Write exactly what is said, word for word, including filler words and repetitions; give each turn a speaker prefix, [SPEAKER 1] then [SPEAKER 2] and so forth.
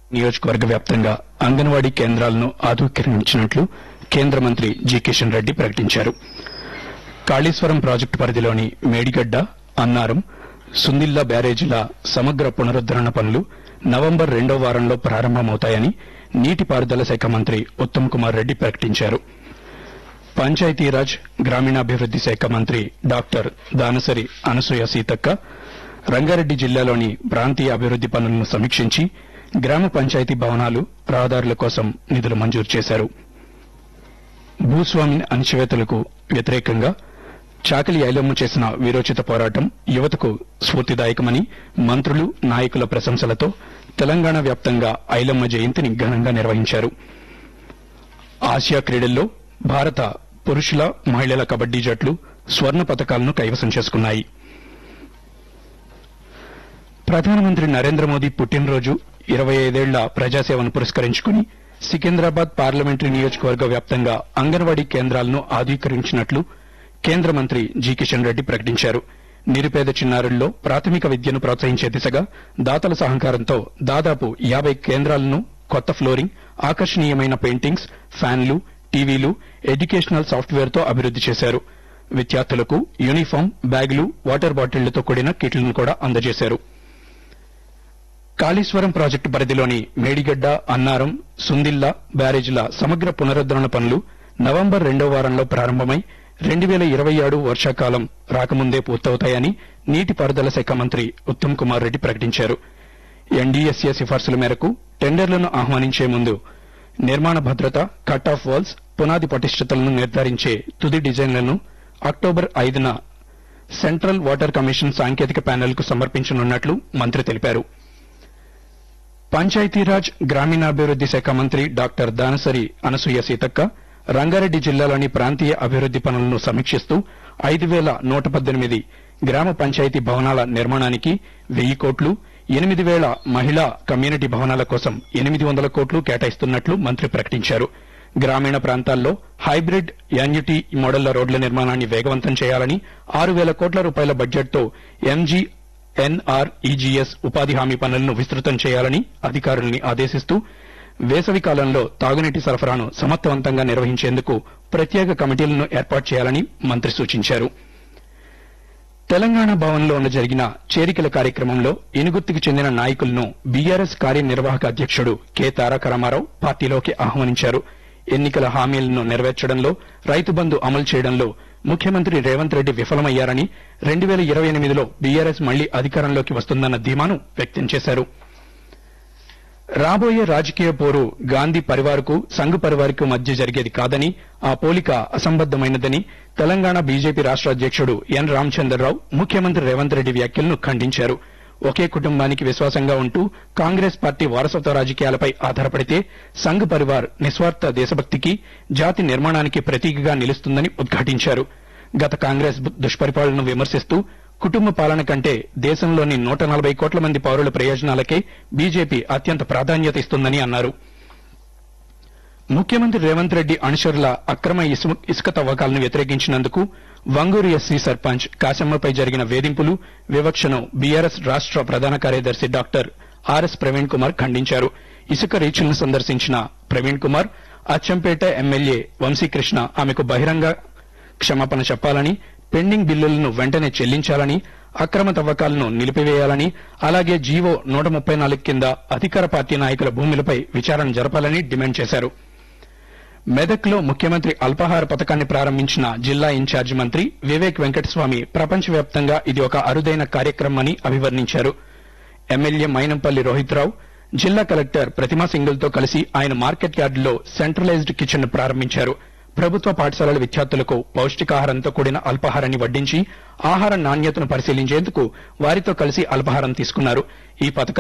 [SPEAKER 1] నియోజకవర్గ వ్యాప్తంగా అంగన్వాడీ కేంద్రాలను ఆధునీకరించినట్లు కేంద్ర మంత్రి జి కిషన్ రెడ్డి ప్రకటించారు. కాళేశ్వరం ప్రాజెక్టు పరిధిలోని మేడిగడ్డ, అన్నారం, సుందిల్లా బ్యారేజీల సమగ్ర పునరుద్దరణ పనులు నవంబర్ రెండో వారంలో ప్రారంభమవుతాయని నీటిపారుదల శాఖ మంత్రి ఉత్తమ్ కుమార్ రెడ్డి ప్రకటించారు. పంచాయతీరాజ్ గ్రామీణాభివృద్ది శాఖ మంత్రి డాక్టర్ దానసరి అనసూయ సీతక్క రంగారెడ్డి జిల్లాలోని ప్రాంతీయ అభివృద్ది పనులను సమీక్షించి గ్రామ పంచాయతీ భవనాలు, రహదారుల కోసం నిధులు మంజూరు చేశారు. భూస్వామి అణచివేతలకు వ్యతిరేకంగా చాకలి ఐలమ్మ చేసిన వీరోచిత పోరాటం యువతకు స్ఫూర్తిదాయకమని మంత్రులు, నాయకుల ప్రశంసలతో తెలంగాణ వ్యాప్తంగా ఐలమ్మ జయంతిని ఘనంగా నిర్వహించారు. ఆసియా క్రీడల్లో భారత పురుషుల, మహిళల కబడ్డీ జట్లు స్వర్ణ పతకాలను కైవసం చేసుకున్నాయి. ప్రధానమంత్రి నరేంద్ర మోదీ పుట్టినరోజు ఇరవై ఐదేళ్ల ప్రజాసేవను పురస్కరించుకుని సికింద్రాబాద్ పార్లమెంటరీ నియోజకవర్గ వ్యాప్తంగా అంగన్వాడీ కేంద్రాలను ఆధునీకరించినట్లు కేంద్ర మంత్రి జి కిషన్ రెడ్డి ప్రకటించారు. నిరుపేద చిన్నారుల్లో ప్రాథమిక విద్యను ప్రోత్సహించే దిశగా దాతల సహకారంతో దాదాపు యాబై కేంద్రాలను కొత్త ఫ్లోరింగ్, ఆకర్షణీయమైన పెయింటింగ్స్, ఫ్యాన్లు, టీవీలు, ఎడ్యుకేషనల్ సాఫ్ట్వేర్ తో అభివృద్ది చేశారు. విద్యార్థులకు యూనిఫామ్, బ్యాగులు, వాటర్ బాటిళ్లతో కూడిన కిట్లను కూడా అందజేశారు. కాళేశ్వరం ప్రాజెక్టు పరిధిలోని మేడిగడ్డ, అన్నారం, సుందిల్లా బ్యారేజీల సమగ్ర పునరుద్దరణ పనులు నవంబర్ రెండో వారంలో ప్రారంభమై రెండు వేల ఇరవై ఏడు వర్షాకాలం రాకముందే పూర్తవుతాయని నీటిపారుదల శాఖ మంత్రి ఉత్తమ్ కుమార్ రెడ్డి ప్రకటించారు. ఎన్డీఎస్ఏ సిఫార్సుల మేరకు టెండర్లను ఆహ్వానించే ముందు నిర్మాణ భద్రత, కట్ ఆఫ్ వాల్స్, పునాది పటిష్టతలను నిర్ధారించే తుది డిజైన్లను అక్టోబర్ ఐదున సెంట్రల్ వాటర్ కమిషన్ సాంకేతిక ప్యానెల్కు సమర్పించనున్నట్లు మంత్రి తెలిపారు. పంచాయతీరాజ్ గ్రామీణాభివృద్ది శాఖ మంత్రి డాక్టర్ దానసరి అనసూయ సీతక్క రంగారెడ్డి జిల్లాలోని ప్రాంతీయ అభివృద్ది పనులను సమీక్షిస్తూ ఐదు వేల నూట పద్దెనిమిది గ్రామ పంచాయతీ భవనాల నిర్మాణానికి వెయ్యి కోట్లు, ఎనిమిది వేల మహిళా కమ్యూనిటీ భవనాల కోసం ఎనిమిది వందల కోట్లు కేటాయిస్తున్నట్లు మంత్రి ప్రకటించారు. గ్రామీణ ప్రాంతాల్లో హైబ్రిడ్ యాన్యుటీ మోడళ్ల రోడ్ల నిర్మాణాన్ని వేగవంతం చేయాలని ఆరు వేల కోట్ల రూపాయల బడ్జెట్తో ఎంజీ ఎన్ఆర్ఈజీఎస్ ఉపాధి హామీ పనులను విస్తృతం చేయాలని అధికారుల్ని ఆదేశిస్తూ వేసవి కాలంలో తాగునీటి సరఫరాను సమర్థవంతంగా నిర్వహించేందుకు ప్రత్యేక కమిటీలను ఏర్పాటు చేయాలని మంత్రి సూచించారు. తెలంగాణ భవన్లో జరిగిన చేరికల కార్యక్రమంలో ఇనుగుర్తికి చెందిన నాయకులను బీఆర్ఎస్ కార్యనిర్వాహక అధ్యక్షుడు కె తారక రామారావు పార్టీలోకి ఆహ్వానించారు. ఎన్నికల హామీలను నెరవేర్చడంలో, రైతు బంధు అమలు చేయడంలో ముఖ్యమంత్రి రేవంత్ రెడ్డి విఫలమయ్యారని, రెండు వేల ఇరవై ఎనిమిదిలో బీఆర్ఎస్ మళ్లీ అధికారంలోకి వస్తుందన్న ధీమాను వ్యక్తం చేశారు. రాబోయే రాజకీయ పోరు గాంధీ పరివార్కు, సంఘ్ పరివార్కు మధ్య జరిగేది కాదని, ఆ పోలిక అసంబద్దమైనదని తెలంగాణ బీజేపీ రాష్ట అధ్యక్షుడు ఎన్ రామచంద్రరావు ముఖ్యమంత్రి రేవంత్ రెడ్డి వ్యాఖ్యలను ఖండించారు. ఒకే కుటుంబానికి విశ్వాసంగా ఉంటూ కాంగ్రెస్ పార్టీ వారసత్వ రాజకీయాలపై ఆధారపడితే సంఘ్ పరివార్ నిస్వార్థ దేశభక్తికి, జాతి నిర్మాణానికి ప్రతీకగా నిలుస్తుందని ఉద్ఘాటించారు. గత కాంగ్రెస్ దుష్పరిపాలనను విమర్శిస్తూ కుటుంబ పాలన కంటే దేశంలోని నూట నలభై కోట్ల మంది పౌరుల ప్రయోజనాలకే బీజేపీ అత్యంత ప్రాధాన్యత ఇస్తుందని అన్నారు. ముఖ్యమంత్రి రేవంత్ రెడ్డి అనుచరుల అక్రమ ఇసుక తవ్వకాలను వ్యతిరేకించినందుకు వంగూరు ఎస్సీ సర్పంచ్ కాశమ్మపై జరిగిన వేధింపులు, వివక్షను బీఆర్ఎస్ రాష్ట ప్రధాన కార్యదర్శి డాక్టర్ ఆర్ఎస్ ప్రవీణ్ కుమార్ ఖండించారు. ఇసుక రీచ్లను సందర్శించిన ప్రవీణ్ కుమార్ అచ్చంపేట ఎమ్మెల్యే వంశీకృష్ణ ఆమెకు బహిరంగ క్షమాపణ చెప్పాలని, పెండింగ్ బిల్లులను వెంటనే చెల్లించాలని, అక్రమ తవ్వకాలను నిలిపివేయాలని, అలాగే జీవో నూట ముప్పై నాలుగు కింద అధికార పార్టీ నాయకుల భూములపై విచారణ జరపాలని డిమాండ్ చేశారు. మెదక్లో ముఖ్యమంత్రి అల్పాహార పథకాన్ని ప్రారంభించిన జిల్లా ఇన్ఛార్జి మంత్రి వివేక్ వెంకటస్వామి ప్రపంచవ్యాప్తంగా ఇది ఒక అరుదైన కార్యక్రమని అభివర్ణించారు. ఎమ్మెల్యే మైనంపల్లి రోహిత్రావు, జిల్లా కలెక్టర్ ప్రతిమా సింగిల్తో కలిసి ఆయన మార్కెట్ యార్డులో సెంట్రలైజ్డ్ కిచెన్ ను ప్రారంభించారు. ప్రభుత్వ పాఠశాలల విద్యార్థులకు పౌష్టికాహారంతో కూడిన అల్పాహారాన్ని వడ్డించి ఆహార నాణ్యతను పరిశీలించేందుకు వారితో కలిసి అల్పాహారం తీసుకున్నారు. ఈ పథకం